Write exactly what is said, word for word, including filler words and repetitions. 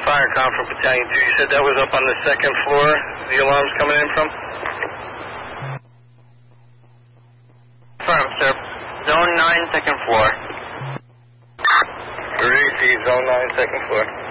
Fire conference Battalion two. You said that was up on the second floor, the alarm's coming in from? Firm, sir. Zone nine, second floor. Gracie, Zone nine, second floor.